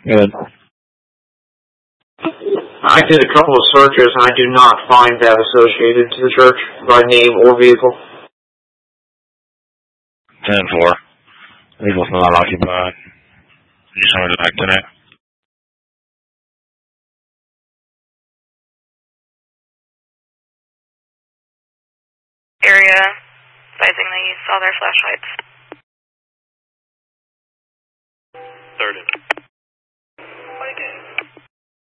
Good. I did a couple of searches and I do not find that associated to the church by name or vehicle. 10-4. Vehicle's not occupied. You somebody like that? Area, advising that you saw their flashlights. 30.